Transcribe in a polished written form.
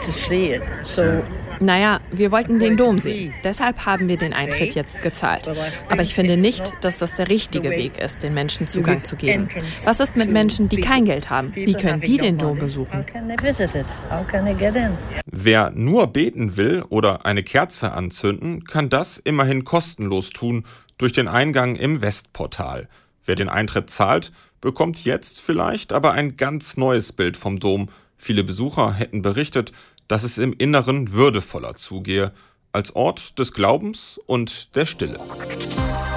Naja, wir wollten den Dom sehen. Deshalb haben wir den Eintritt jetzt gezahlt. Aber ich finde nicht, dass das der richtige Weg ist, den Menschen Zugang zu geben. Was ist mit Menschen, die kein Geld haben? Wie können die den Dom besuchen? Wer nur beten will oder eine Kerze anzünden, kann das immerhin kostenlos tun durch den Eingang im Westportal. Wer den Eintritt zahlt, bekommt jetzt vielleicht aber ein ganz neues Bild vom Dom. Viele Besucher hätten berichtet, dass es im Inneren würdevoller zugehe, als Ort des Glaubens und der Stille.